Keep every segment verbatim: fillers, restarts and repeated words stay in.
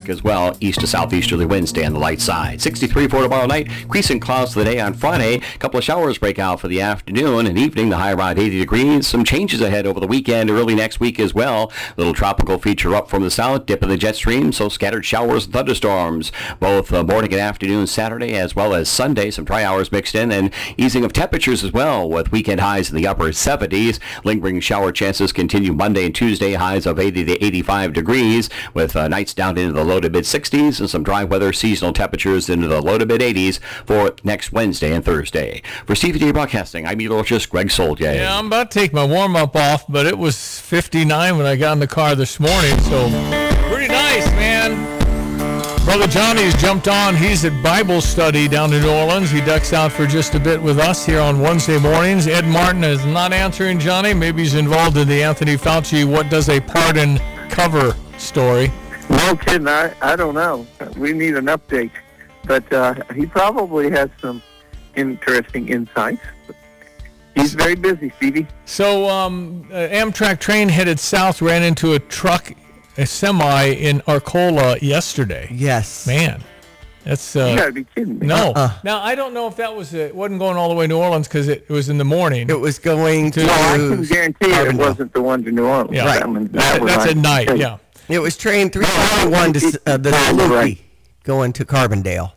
back as well. East to southeasterly winds stay on the light side. sixty-three for tomorrow night. Increasing clouds for the day on Friday. A couple of showers break out for the afternoon and evening. The high around eighty degrees. Some changes ahead over the weekend, early next week as well. Little tropical feature up from the south, dip in the jet stream, so scattered showers and thunderstorms. Both uh, morning and afternoon Saturday as well as Sunday. Some dry hours mixed in and easing of temperatures as well with weekend highs in the upper seventies. Lingering shower chances continue Monday and Tuesday, highs of eighty to eighty-five degrees with uh, nights down into the low to mid sixties and some dry weather seasonal temperatures into the low to mid eighties for next Wednesday and Thursday. For C V T Broadcasting, I'm meteorologist Greg Soldier. Yeah, I'm about to take my warm-up off, but it was fifty-nine when I got in the car this morning, so pretty nice, man. Brother Johnny's jumped on. He's at Bible study down in New Orleans. He ducks out for just a bit with us here on Wednesday mornings. Ed Martin is not answering Johnny. Maybe he's involved in the Anthony Fauci What Does a Pardon cover story. No kidding. I, I don't know. We need an update. But uh, he probably has some interesting insights. He's very busy, Stevie. So um, uh, Amtrak train headed south ran into a truck, a semi in Arcola yesterday. Yes. Man, that's... Uh, You gotta be kidding me. No. Uh-uh. Now, I don't know if that was... A, it wasn't going all the way to New Orleans because it, it was in the morning. It was going to... Well, I can guarantee it Carbondale. wasn't the one to New Orleans. Yeah. That one- that That- was that's my at night, mistake. yeah. It was train three twenty-one to uh, the Right. Saluki going to Carbondale.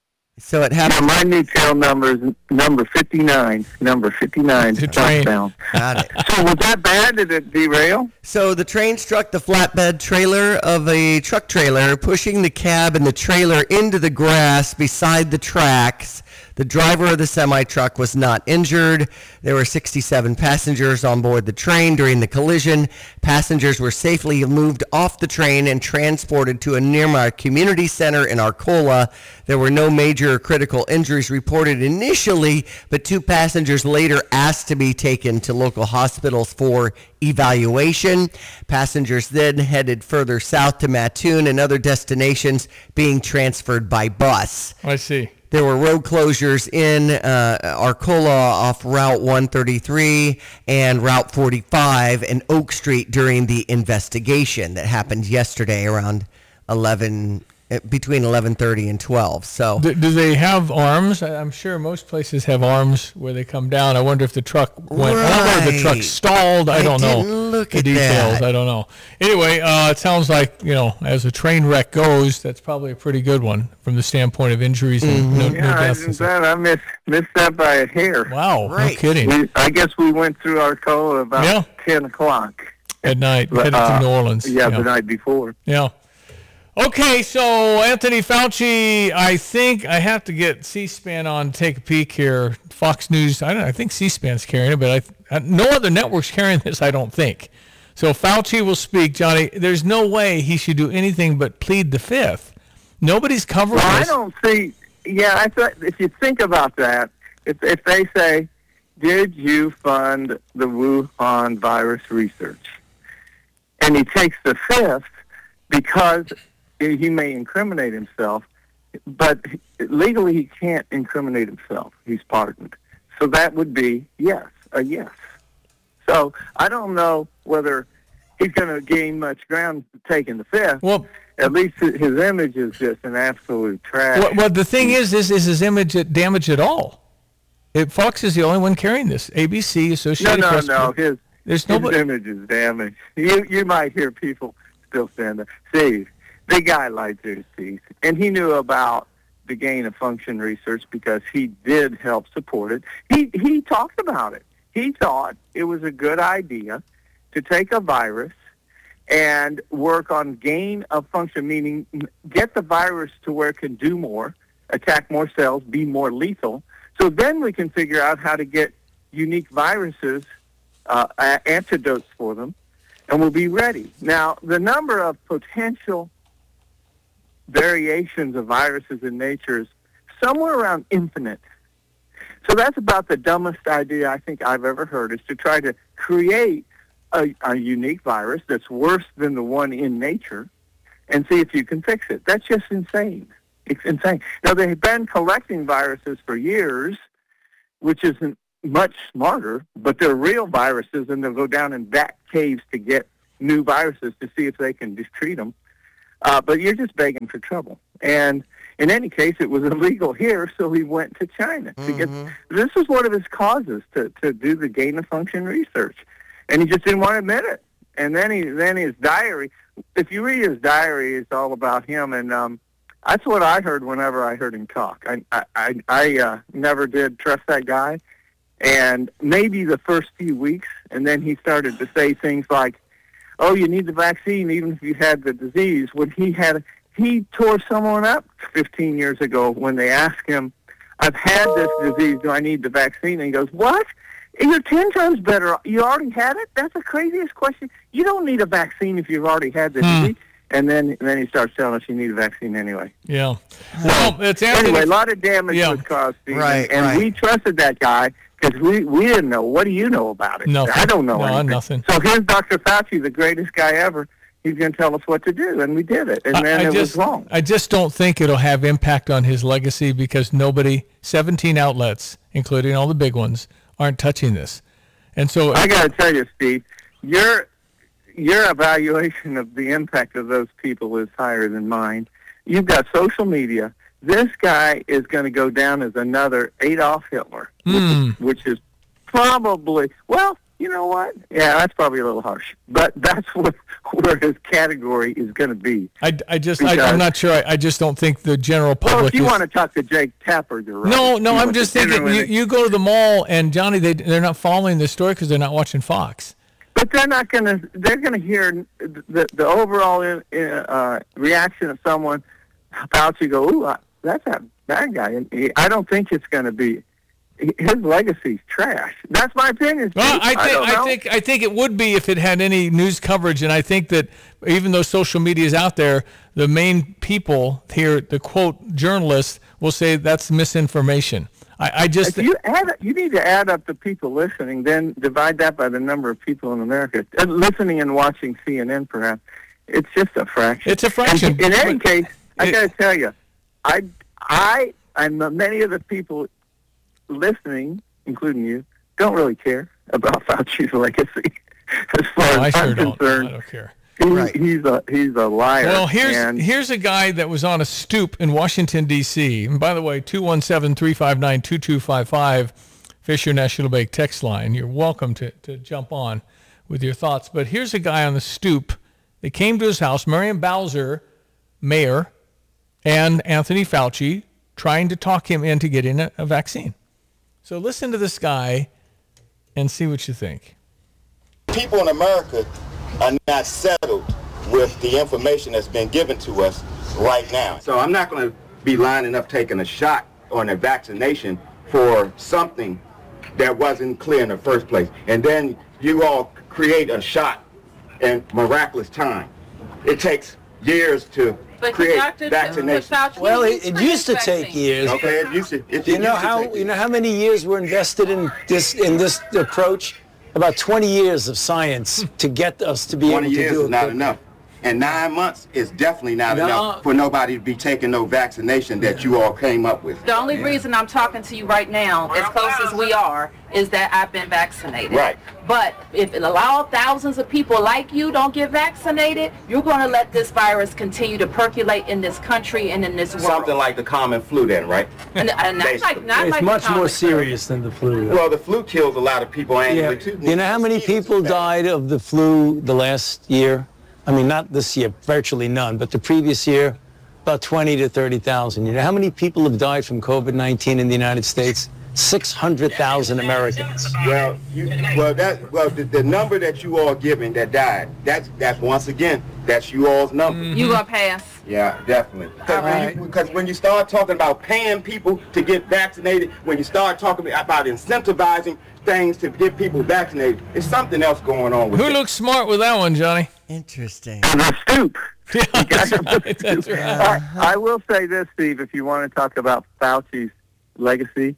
So it Yeah, happened. my new tail number is number fifty-nine. Number fifty-nine. The train. Southbound. Got it. So was that bad? Did it derail? So the train struck the flatbed trailer of a truck trailer, pushing the cab and the trailer into the grass beside the tracks. The driver of the semi-truck was not injured. There were sixty-seven passengers on board the train during the collision. Passengers were safely moved off the train and transported to a nearby community center in Arcola. There were no major critical injuries reported initially, but two passengers later asked to be taken to local hospitals for evaluation. Passengers then headed further south to Mattoon and other destinations, being transferred by bus. I see. There were road closures in uh, Arcola off Route one thirty-three and Route forty-five and Oak Street during the investigation that happened yesterday around eleven, uh, between eleven thirty and twelve. So Do, do they have arms? I- I'm sure most places have arms where they come down. I wonder if the truck went over, if the truck Right. stalled. I, I don't know. didn't look the at details. that. I don't know. Anyway, uh, it sounds like, you know, as a train wreck goes, that's probably a pretty good one from the standpoint of injuries and no, no Yeah, I, deaths. and stuff. that, I missed, missed that by a hair. Wow, no Right. kidding. We, I guess we went through Arcola about Yeah. ten o'clock. At night, But, headed uh, to New Orleans. Yeah, yeah. the night before. Yeah. Okay, so Anthony Fauci, I think I have to get C-SPAN on to take a peek here. Fox News, I don't know, I think C-SPAN's carrying it, but I, I, no other network's carrying this, I don't think. So Fauci will speak. Johnny, there's no way he should do anything but plead the fifth. Nobody's covering Well, I this. don't see. Yeah, I thought if you think about that, if if they say, "Did you fund the Wuhan virus research?" and he takes the fifth because he may incriminate himself, but legally he can't incriminate himself. He's pardoned, so that would be yes, a yes. So I don't know whether he's going to gain much ground taking the fifth. Well, At least his image is just an absolute trash. Well, well, the thing is, is, is his image damaged at all? It, Fox is the only one carrying this. A B C, no, Associated no, Press. no. His, There's his nobody. image is damaged. You you might hear people still saying that. See, the guy lied through his teeth, and he knew about the gain of function research because he did help support it. He he talked about it. He thought it was a good idea to take a virus and work on gain of function, meaning get the virus to where it can do more, attack more cells, be more lethal. So then we can figure out how to get unique viruses, uh, a- antidotes for them, and we'll be ready. Now, the number of potential variations of viruses in nature is somewhere around infinite. So that's about the dumbest idea I think I've ever heard, is to try to create a, a unique virus that's worse than the one in nature and see if you can fix it. That's just insane. It's insane. Now, they've been collecting viruses for years, which isn't much smarter, but they're real viruses, and they'll go down in bat caves to get new viruses to see if they can just treat them. uh, but you're just begging for trouble. And in any case, it was illegal here, so he went to China to get. This was one of his causes to to do the gain of function research, and he just didn't want to admit it. And then he then his diary. If you read his diary, it's all about him, and um, that's what I heard whenever I heard him talk. I I I, I uh, never did trust that guy, and maybe the first few weeks, and then he started to say things like, "Oh, you need the vaccine, even if you had the disease." When he had, he tore someone up fifteen years ago when they asked him, "I've had this disease. Do I need the vaccine?" And he goes, "What? You're ten times better. You already had it? That's the craziest question. You don't need a vaccine if you've already had the Hmm. disease." And then, and then he starts telling us you need a vaccine anyway. Yeah. Well, it's Anthony. Anyway, a lot of damage Yeah. was caused, Stephen, Right, and right. we trusted that guy because we, we didn't know. What do you know about it? Nothing. I don't know No, anything. nothing. So here's Doctor Fauci, the greatest guy ever. He's going to tell us what to do, and we did it, and I- then I it just, was wrong. I just don't think it'll have impact on his legacy because nobody, seventeen outlets, including all the big ones, aren't touching this. And so I got to tell you, Steve, your your evaluation of the impact of those people is higher than mine. You've got social media. This guy is going to go down as another Adolf Hitler, which, Hmm. is, which is probably, well, you know what? Yeah, that's probably a little harsh, but that's what, where his category is going to be. I, I just, I, Because- I'm not sure. I, I just don't think the general Well, public if you is. want to talk to Jake Tapper, you're right. No, no, You I'm went just to dinner thinking with you, him. you go to the mall and Johnny, they, they're not following the story because they're not watching Fox. But they're not going to. They're going to hear the the overall uh, reaction of someone about you. Go, ooh, that's that bad guy. And he, I don't think it's going to be. His legacy's trash. That's my opinion. Well, Steve. I think don't I, know. think I think it would be if it had any news coverage, and I think that even though social media is out there, the main people here, the quote journalists, will say that's misinformation. I, I just If you add, you need to add up the people listening, then divide that by the number of people in America uh, listening and watching C N N. Perhaps it's just a fraction. It's a fraction. And in any But case, I it- got to tell you, I, I, and many of the people listening, including you, don't really care about Fauci's legacy. As far no, I as sure I'm don't. concerned, I don't care. he, Right. he's a he's a liar. Well, here's and here's a guy that was on a stoop in Washington, D C And by the way, two one seven, three five nine, two two five five, Fisher National Bank text line. You're welcome to, to jump on with your thoughts. But here's a guy on the stoop. They came to his house, Marion Bowser, mayor, and Anthony Fauci, trying to talk him into getting a, a vaccine. So listen to this guy and see what you think. People in America are not settled with the information that's been given to us right now. So I'm not going to be lining up taking a shot or a vaccination for something that wasn't clear in the first place. And then you all create a shot in miraculous time. It takes years to But create Doctor vaccination. Fauci, Well, he it, it needs used to vaccine. take years. Okay, it used to, it, You it know used to how take you know how many years were invested in this in this approach? About twenty years of science to get us to be twenty able to years do is it. not quickly. enough. And nine months is definitely not No. enough for nobody to be taking no vaccination that you all came up with. The only reason I'm talking to you right now, as close as we are, is that I've been vaccinated. Right. But if it allow thousands of people like you don't get vaccinated, you're going to let this virus continue to percolate in this country and in this world. Something like the common flu then, right? and, and not Basically. like not It's like much the more common serious than the flu. Well, the flu kills a lot of people Yeah. annually too. You know how many people died of the flu the last year? I mean, not this year, virtually none, but the previous year, about twenty to thirty thousand. You know how many people have died from COVID nineteen in the United States? six hundred thousand Americans. Well, you, well, that, well, the, the number that you all giving that died, that's that's once again, that's you all's number. You gonna pass? Yeah, definitely. Because All when, right. you- 'cause when you start talking about paying people to get vaccinated, when you start talking about incentivizing things to get people vaccinated, there's something else going on with Who it. looks smart with that one, Johnny? Interesting. the stoop. Yeah, that's got right. That's right. I, I will say this, Steve, if you want to talk about Fauci's legacy,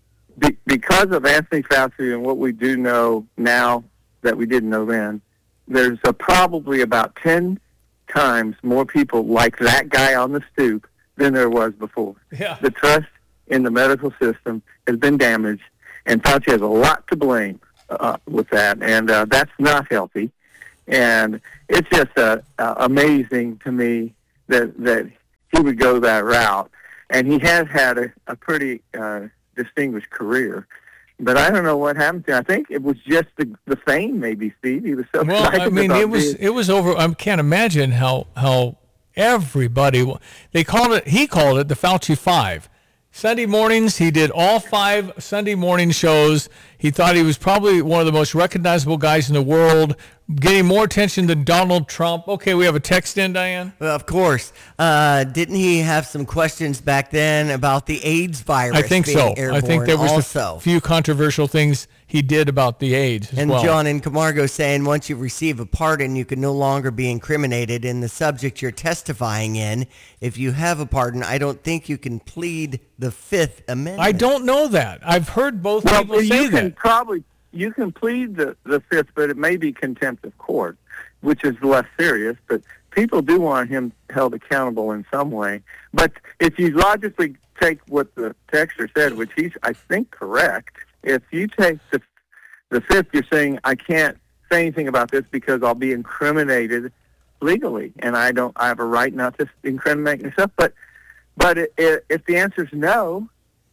be, because of Anthony Fauci and what we do know now that we didn't know then, there's a, probably about ten times more people like that guy on the stoop than there was before. Yeah. The trust in the medical system has been damaged, and Fauci has a lot to blame uh, with that, and uh, that's not healthy. And it's just uh, uh, amazing to me that that he would go that route. And he has had a, a pretty uh, distinguished career. But I don't know what happened to him. I think it was just the, the fame, maybe, Steve. He was so well. excited I mean, about it was being, it was over. I can't imagine how how everybody they called it. He called it the Fauci Five. Sunday mornings, he did all five Sunday morning shows. He thought he was probably one of the most recognizable guys in the world, getting more attention than Donald Trump. Okay, we have a text in, Diane. Well, of course. Uh, didn't he have some questions back then about the AIDS virus? I think being so. Airborne I think there was also. a few controversial things he did about the AIDS as and well. John in Camargo saying once you receive a pardon, you can no longer be incriminated in the subject you're testifying in. If you have a pardon, I don't think you can plead the Fifth Amendment. I don't know that. I've heard both well, people you say can that. Probably, you can plead the, the Fifth, but it may be contempt of court, which is less serious. But people do want him held accountable in some way. But if you logically take what the texter said, which he's, I think, correct, if you take the the Fifth, you're saying, I can't say anything about this because I'll be incriminated legally, and I don't. I have a right not to incriminate myself. But but it, it, if the answer is no,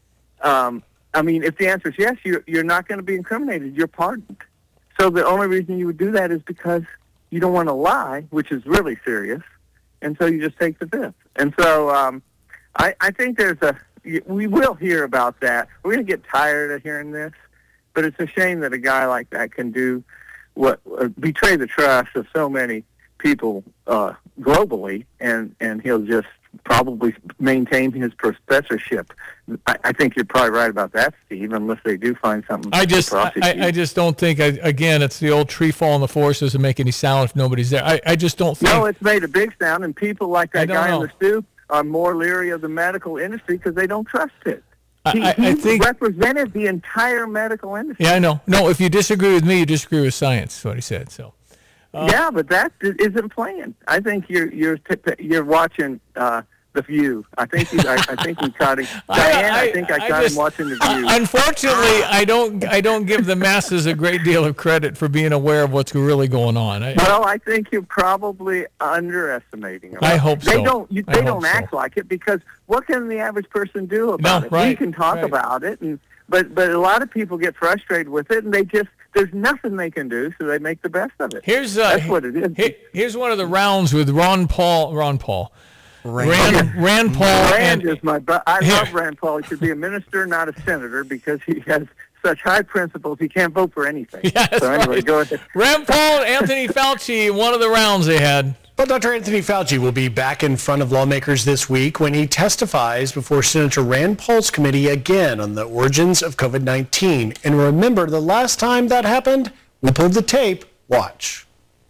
um, I mean, if the answer is yes, you're you're not going to be incriminated. You're pardoned. So the only reason you would do that is because you don't want to lie, which is really serious, and so you just take the Fifth. And so um, I, I think there's a we will hear about that. We're going to get tired of hearing this, but it's a shame that a guy like that can do what uh, betray the trust of so many people uh, globally, and, and he'll just probably maintain his professorship. I, I think you're probably right about that, Steve, unless they do find something I just, to prosecute. I, I just don't think. I, again, it's the old tree fall in the forest doesn't make any sound if nobody's there. I, I just don't think. No, it's made a big sound, and people like that guy know. on the stoop are more leery of the medical industry because they don't trust it. He, I, I he think, represented the entire medical industry. yeah, I know. No, if you disagree with me, you disagree with science. Is what he said. So. Uh, yeah, but that isn't playing. I think you're you're you're watching uh, The View. I think you, I, I think we caught him. Diane, I, I think I, I caught just, him watching The View. Unfortunately, I don't I don't give the masses a great deal of credit for being aware of what's really going on. I, well, I think you're probably underestimating them. I hope they so. Don't, you, I they hope don't act so. like it because what can the average person do about No, it? right, we can talk right. about it, and but but a lot of people get frustrated with it, and they just there's nothing they can do, so they make the best of it. Here's uh, That's what it is. Here, here's one of the rounds with Ron Paul. Ron Paul. Rand, Rand, Rand Paul. Rand and, is my. Bu- I Here. love Rand Paul. He should be a minister, not a senator, because he has such high principles. He can't vote for anything. Yeah, that's so anyway, right. go ahead. Rand Paul and Anthony Fauci. One of the rounds they had. Well, Doctor Anthony Fauci will be back in front of lawmakers this week when he testifies before Senator Rand Paul's committee again on the origins of COVID nineteen. And remember, the last time that happened, we pulled the tape. Watch.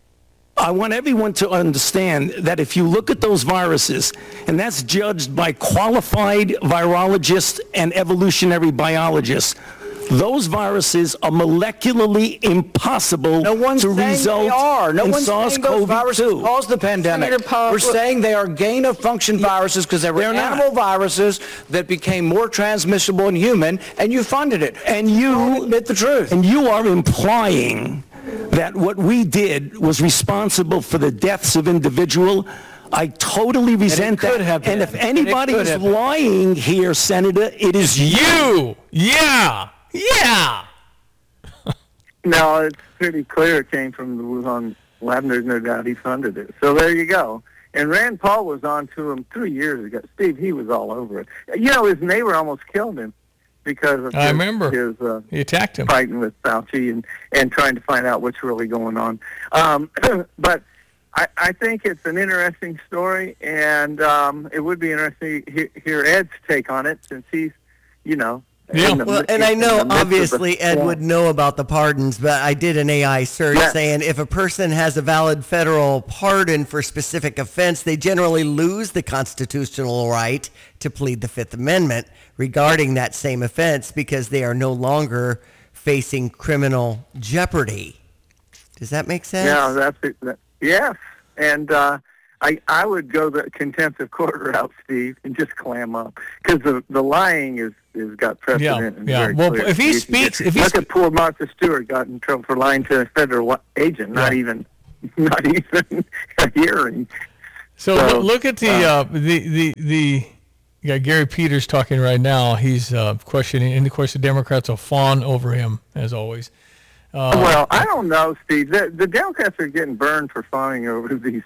I want everyone to understand that if you look at those viruses, and that's judged by qualified virologists and evolutionary biologists, those viruses are molecularly impossible No one's to saying result they are. No in one's saying those viruses SARS-CoV two. caused the pandemic. Senator Paul, We're look- saying they are gain-of-function viruses because they were They're not. animal viruses that became more transmissible in human, and you funded it. And you admit the truth. And you are implying that what we did was responsible for the deaths of individual. I totally resent could that. have been. And if And it anybody could is have been. lying here, Senator, it is you. You. Yeah. Yeah. No, it's pretty clear it came from the Wuhan lab. There's no doubt he funded it. So there you go. And Rand Paul was on to him three years ago. Steve, he was all over it. You know, his neighbor almost killed him because of I his, remember. his uh, He attacked him. fighting with Fauci and, and trying to find out what's really going on. Um, but I, I think it's an interesting story, and um, it would be interesting to hear, hear Ed's take on it since he's, you know, Yeah. in the- Well, and in I know the midst of the obviously Ed storm. would know about the pardons, but I did an A I search Yes. saying if a person has a valid federal pardon for a specific offense, they generally lose the constitutional right to plead the Fifth Amendment regarding that same offense because they are no longer facing criminal jeopardy. Does that make sense? Yeah, that's it. That, yes, and uh, I I would go the contempt of court route, Steve, and just clam up because the the lying is is got precedent. Yeah, and yeah. very Well, clear. if he You can speaks- get- if he look sp- at poor Martha Stewart got in trouble for lying to a federal agent, not Yeah. even not even a hearing. So, So, look at the uh, the the the. You got Gary Peters talking right now. He's uh, questioning, and of course the Democrats will fawn over him as always. Uh, well, I don't know, Steve. The, the Democrats are getting burned for fawning over these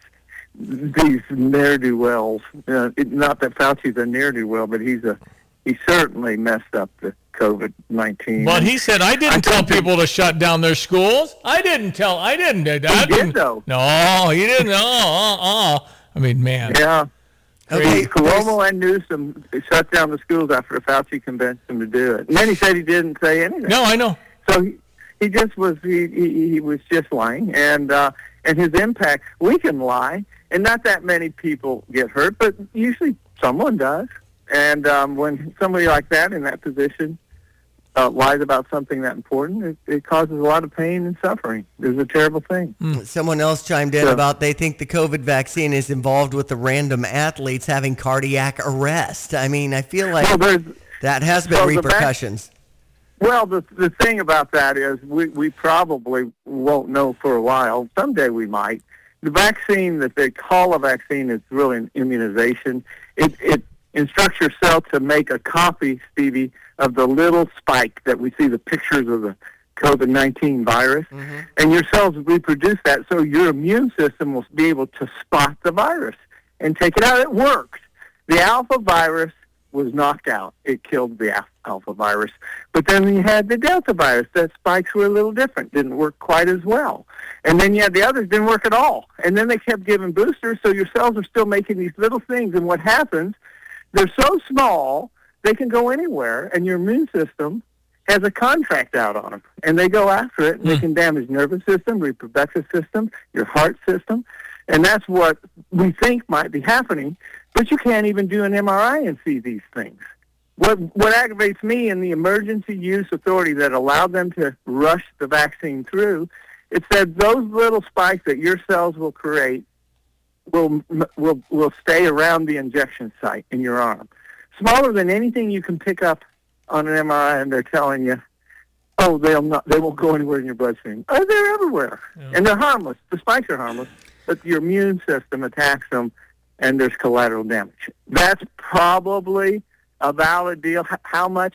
these ne'er-do-wells. Uh, it, not that Fauci's a ne'er-do-well, but he's a he certainly messed up the COVID nineteen. But he said, I didn't I tell people to shut down their schools. I didn't tell. I didn't. I he didn't. did, though. No, he didn't. Oh, uh, uh. I mean, man. Yeah. Okay, Cuomo and Newsom shut down the schools after Fauci convinced him to do it. And then he said he didn't say anything. No, I know. So he, he just was he, he, he was just lying, and uh, and his impact. We can lie, and not that many people get hurt, but usually someone does. And um, when somebody like that in that position uh, lies about something that important, it, it causes a lot of pain and suffering. It's a terrible thing. Mm. Someone else chimed in So- about they think the COVID vaccine is involved with the random athletes having cardiac arrest. I mean, I feel like Well, there's that has been so the vac- repercussions. Well, the the thing about that is we, we probably won't know for a while. Someday we might. The vaccine that they call a vaccine is really an immunization. It it instructs your cell to make a copy, Stevie, of the little spike that we see the pictures of the COVID nineteen virus. Mm-hmm. And your cells reproduce that, so your immune system will be able to spot the virus and take it out. It works. The alpha virus was knocked out. It killed the al- alpha virus. But then you had the delta virus. That spikes were a little different, didn't work quite as well. And then you had the others didn't work at all. And then they kept giving boosters, so your cells are still making these little things. And what happens, they're so small, they can go anywhere, and your immune system has a contract out on them. And they go after it, and Mm. they can damage nervous system, reproductive system, your heart system. And that's what we think might be happening. But you can't even do an M R I and see these things. What what aggravates me in the emergency use authority that allowed them to rush the vaccine through, it said those little spikes that your cells will create will will will stay around the injection site in your arm, smaller than anything you can pick up on an M R I, and they're telling you, oh, they'll not, they won't go anywhere in your bloodstream. Oh, they're everywhere, Yeah. and they're harmless. The spikes are harmless, but your immune system attacks them, and there's collateral damage. That's probably a valid deal. H- how much,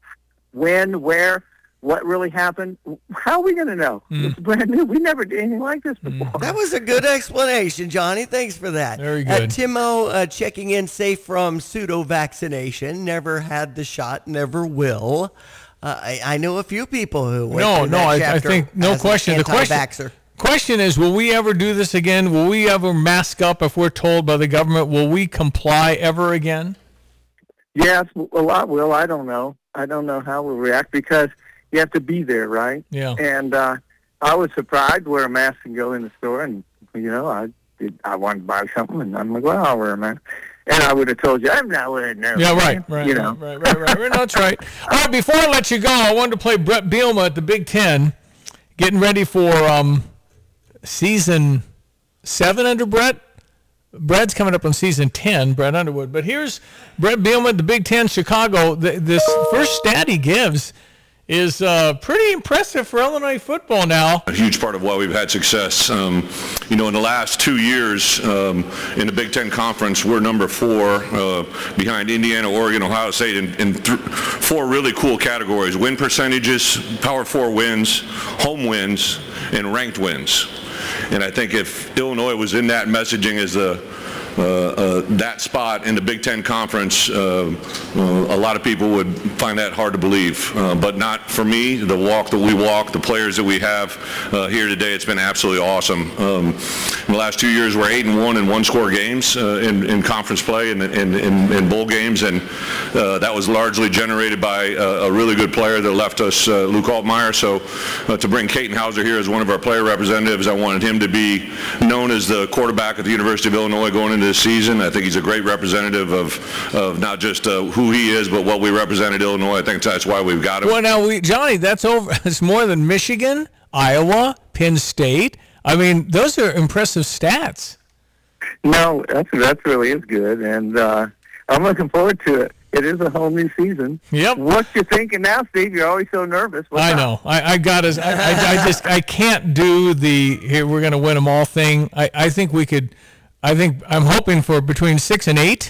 when, where, what really happened? How are we going to know? Mm. It's brand new. We never did anything like this before. That was a good explanation, Johnny. Thanks for that. Very Uh, good. Timo uh, checking in, safe from pseudo-vaccination. Never had the shot, never will. Uh, I, I know a few people who went No, through no, that I, I chapter think no as an question. The question, anti-vaxxer. question is, will we ever do this again? Will we ever mask up if we're told by the government? Will we comply ever again? Yes, a lot will. I don't know. I don't know how we'll react because you have to be there, right? Yeah. And uh, I was surprised to wear a mask and go in the store, and you know, I did. I wanted to buy something, and I'm like, well, I'll wear a mask. And I would have told you, I'm not wearing no. Yeah, right, right, you right, know. right, right, right, right. No, that's right. All right, before I let you go, I wanted to play Brett Bielema at the Big Ten, getting ready for um, season seven under Brett. Brad's coming up on season ten, Brett Underwood. But here's Brett Bielema at the Big Ten, Chicago. The, this first stat he gives is uh, pretty impressive for Illinois football now. A huge part of why we've had success. Um, you know, in the last two years um, in the Big Ten Conference, we're number four uh, behind Indiana, Oregon, Ohio State in, in th- four really cool categories: win percentages, Power Four wins, home wins, and ranked wins. And I think if Illinois was in that messaging as the Uh, uh, that spot in the Big Ten Conference, uh, uh, a lot of people would find that hard to believe. Uh, but not for me. The walk that we walk, the players that we have uh, here today, it's been absolutely awesome. Um, in the last two years, we're eight and one in one-score games uh, in, in conference play and in, in, in bowl games, and uh, that was largely generated by uh, a really good player that left us, uh, Luke Altmaier. So uh, to bring Katin Hauser here as one of our player representatives, I wanted him to be known as the quarterback at the University of Illinois going into this season. I think he's a great representative of, of not just uh, who he is, but what we represented Illinois. I think that's why we've got him. Well, now, we, Johnny, that's over. It's more than Michigan, Iowa, Penn State. I mean, those are impressive stats. No, that's that really is good, and uh, I'm looking forward to it. It is a whole new season. Yep. What you thinking now, Steve? You're always so nervous. What's I up? know. I, I got us. I, I, I just I can't do the here we're going to win them all thing. I, I think we could. I think I'm hoping for between six and eight,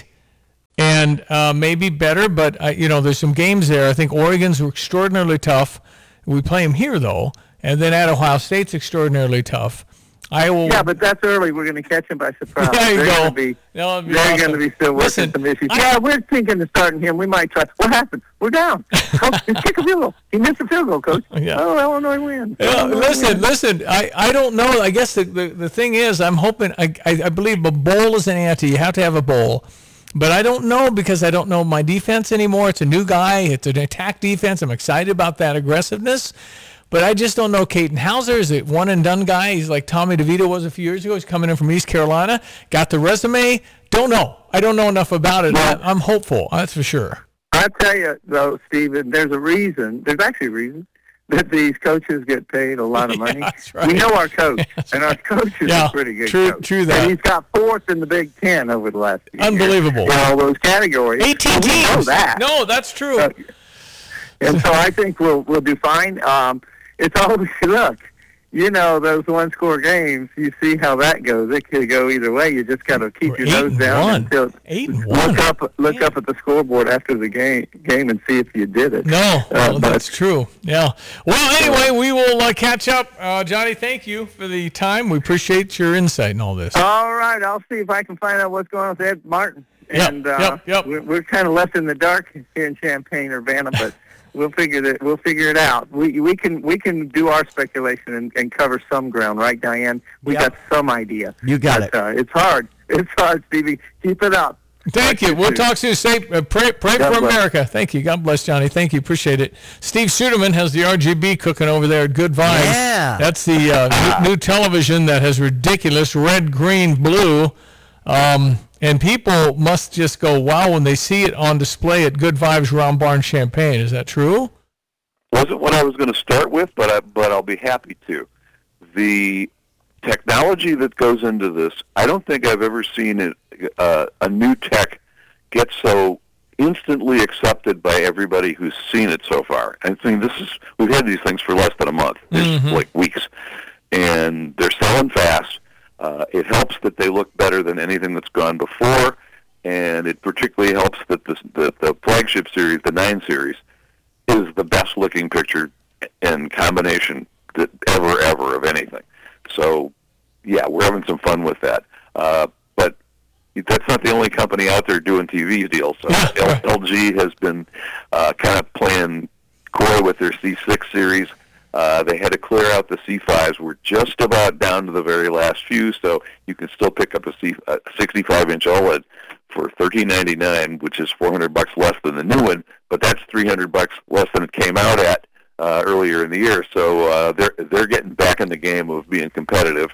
and uh, maybe better. But uh, you know, there's some games there. I think Oregon's extraordinarily tough. We play them here though, and then at Ohio State's extraordinarily tough. I will. Yeah, but that's early. We're going to catch them by surprise. There you they're go. Gonna be, no, be they're awesome. going to be still working Listen, some issues. I, yeah, we're thinking of starting him. We might try. What happened? We're down. Coach, kick a field goal. He missed a field goal, Coach. Yeah. Oh, Illinois wins. Yeah, Illinois listen, wins. listen. I, I don't know. I guess the, the, the thing is, I'm hoping. I, I I believe a bowl is an ante. You have to have a bowl. But I don't know because I don't know my defense anymore. It's a new guy. It's an attack defense. I'm excited about that aggressiveness. But I just don't know Caden Hauser. Is a one-and-done guy? He's like Tommy DeVito was a few years ago. He's coming in from East Carolina. Got the resume. Don't know. I don't know enough about it. I, I'm hopeful. That's for sure. I tell you, though, Stephen, there's a reason. There's actually a reason that these coaches get paid a lot of money. Yeah, that's right. We know our coach, and our coach is Yeah, a pretty good true- coach. true that. And he's got fourth in the Big Ten over the last few Unbelievable. years. In all those categories. eighteen And we teams. know that. No, that's true. Uh, and so I think we'll we'll do fine. Um, it's always, look, you know, those one-score games, you see how that goes. It could go either way. You just got to keep We're your eight nose and down one. until Eight and one. look up look up at the scoreboard after the game game and see if you did it. No, Uh, well, but- that's true. Yeah. Well, anyway, we will uh, catch up. Uh, Johnny, thank you for the time. We appreciate your insight in all this. All right, I'll see if I can find out what's going on with Ed Martin. Yep, And uh, yep, yep. We're, we're kind of left in the dark here in Champaign, Urbana, but we'll figure it. We'll figure it out. We we can we can do our speculation and, and cover some ground, right, Diane? We Yep. got some idea. You got but, Uh, it's hard. It's hard, Stevie. Keep it up. Thank you. We'll talk soon. Say, uh, pray pray God for bless. America. Thank you. God bless, Johnny. Thank you. Appreciate it. Steve Suderman has the R G B cooking over there at Good Vibes. Yeah. That's the uh, new, new television that has ridiculous red, green, blue. Um, and people must just go, wow, when they see it on display at Good Vibes Round Barn Champaign. Is that true? Wasn't what I was going to start with, but I, but I'll be happy to. The technology that goes into this, I don't think I've ever seen it, uh, a new tech get so instantly accepted by everybody who's seen it so far. I think this is, we've had these things for less than a month, it's like weeks, and they're selling fast. Uh, it helps that they look better than anything that's gone before, and it particularly helps that this, the, the flagship series, the nine series, is the best looking picture in combination that ever, ever of anything. So, yeah, we're having some fun with that. Uh, but that's not the only company out there doing T V deals. So L- LG has been uh, kind of playing coy with their C six series. Uh, they had to clear out the C fives. We're just about down to the very last few, so you can still pick up a, C, a sixty-five inch OLED for thirteen ninety-nine, which is four hundred bucks less than the new one, but that's three hundred bucks less than it came out at uh, earlier in the year. So uh, they're they're getting back in the game of being competitive.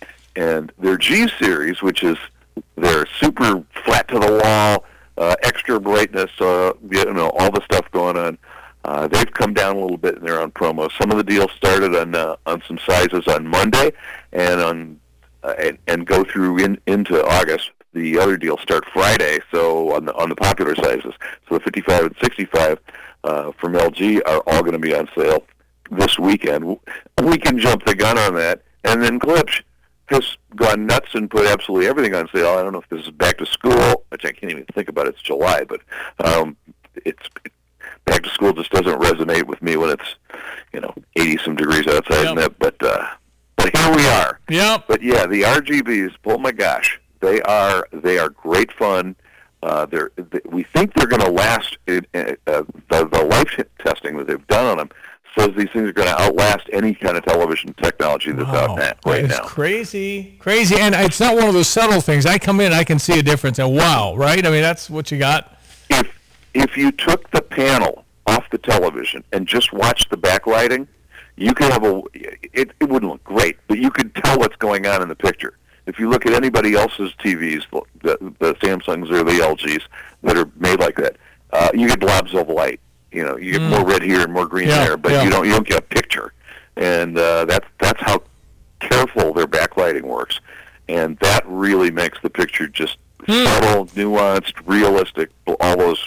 And their G series, which is their super flat to the wall, uh, extra brightness, uh, you know, all the stuff going on. Uh, they've come down a little bit in their own promo. Some of the deals started on uh, on some sizes on Monday, and on uh, and, and go through in, into August. The other deals start Friday, so on the on the popular sizes. So the fifty-five and sixty-five uh, from L G are all going to be on sale this weekend. We can jump the gun on that, and then Klipsch has gone nuts and put absolutely everything on sale. I don't know if this is back to school, which I can't even think about. It's July, but um, it's. It, back to school just doesn't resonate with me when it's, you know, eighty some degrees outside. Yep. And that, but uh, but here we are. Yep. But yeah, the R G Bs. Oh my gosh, they are they are great fun. Uh, they're they, we think they're going to last. It, uh, the the life testing that they've done on them says these things are going to outlast any kind of television technology that's Wow. out now, right it's now. crazy, crazy, and it's not one of those subtle things. I come in, I can see a difference, and wow, right? I mean, that's what you got. If if you took the panel off the television and just watched the backlighting, you could have a. It, it wouldn't look great, but you could tell what's going on in the picture. If you look at anybody else's T Vs, the, the Samsungs or the L Gs that are made like that, uh, you get blobs of light. You know, you get Mm. more red here and more green Yeah, there, but yeah. you don't you don't get a picture. And uh, that's that's how careful their backlighting works, and that really makes the picture just Mm. subtle, nuanced, realistic. All those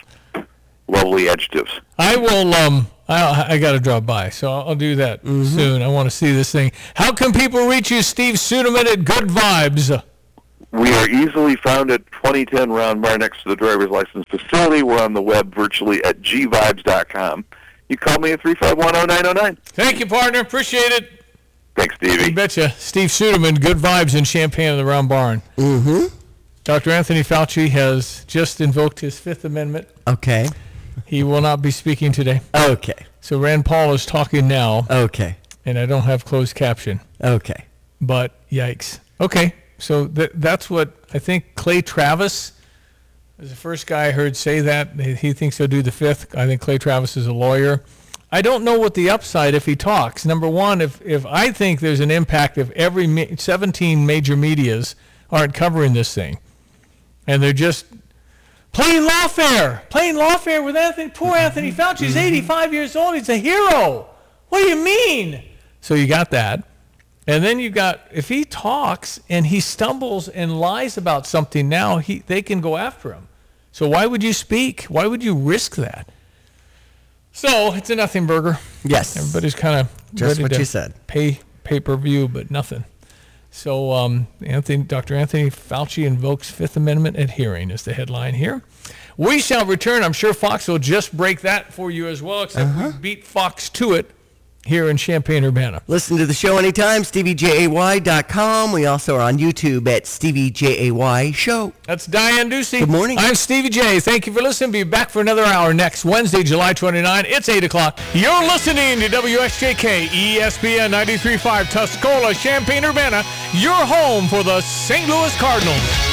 lovely adjectives. I will. Um, I I got to drop by, so I'll, I'll do that Mm-hmm. soon. I want to see this thing. How can people reach you, Steve Suderman at Good Vibes? We are easily found at twenty ten Round Bar next to the driver's license facility. We're on the web virtually at g vibes dot com. You call me at three five one oh nine oh nine. Thank you, partner. Appreciate it. Thanks, Stevie. You betcha. Steve Suderman, Good Vibes in Champaign in the Round Barn. Mm-hmm. Doctor Anthony Fauci has just invoked his Fifth Amendment. Okay. He will not be speaking today. Okay. So Rand Paul is talking now. Okay. And I don't have closed caption. Okay. But yikes. Okay. So th- that's what I think Clay Travis is the first guy I heard say that. He thinks he'll do the fifth. I think Clay Travis is a lawyer. I don't know what the upside if he talks. Number one, if, if I think there's an impact if every me- seventeen major medias aren't covering this thing. And they're just plain lawfare. Plain lawfare with Anthony. Poor Anthony Fauci. He's eighty-five years old. He's a hero. What do you mean? So you got that. And then you got, if he talks and he stumbles and lies about something now, he they can go after him. So why would you speak? Why would you risk that? So it's a nothing burger. Yes. Everybody's kind of just ready what to you said. Pay pay-per-view, but nothing. So um, Anthony, Doctor Anthony Fauci invokes Fifth Amendment adhering is the headline here. We shall return. I'm sure Fox will just break that for you as well, except uh-huh. we beat Fox to it here in Champaign-Urbana. Listen to the show anytime, Stevie Jay dot com. We also are on YouTube at Stevie Jay Show. That's Diane Ducey. Good morning. I'm Stevie J. Thank you for listening. Be back for another hour next Wednesday, July twenty-ninth. It's eight o'clock. You're listening to W S J K E S P N ninety-three point five Tuscola, Champaign-Urbana, your home for the Saint Louis Cardinals.